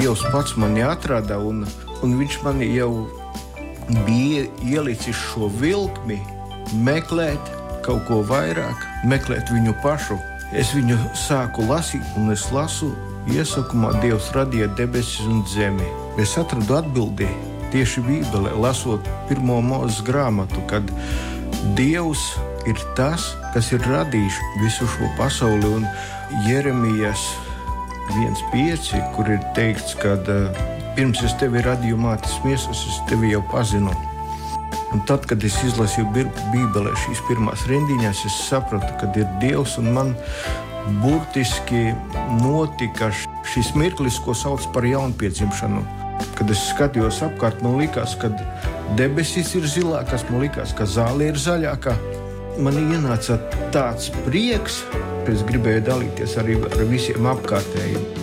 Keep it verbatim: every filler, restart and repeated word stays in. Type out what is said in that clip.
Dievs pats mani atrada, un, un viņš mani jau bija ielicis šo vilkmi meklēt kaut ko vairāk, meklēt viņu pašu. Es viņu sāku lasīt, un es lasu iesākumā Dievs radīja debesis un zemi. Es atradu atbildi tieši Bībelē, lasot pirmo Mūzes grāmatu, kad Dievs ir tas, kas ir radījis visu šo pasauli, un Jeremijas viens pieci, kur ir teikts, ka pirms es tevi radīju mātes miesas, es tevi jau pazinu. Un tad, kad es izlasīju Bībelē šīs pirmās rindiņās, es sapratu, kad ir Dievs, un man burtiski notika šis mirklis, ko sauc par jaunpiedzimšanu. Kad es skatījos apkārt, man likās, ka debesis ir zilākas, man likās, ka zāle ir zaļākā. Man ienāca tāds prieks, ka es gribēju dalīties arī ar visiem apkārtējiem.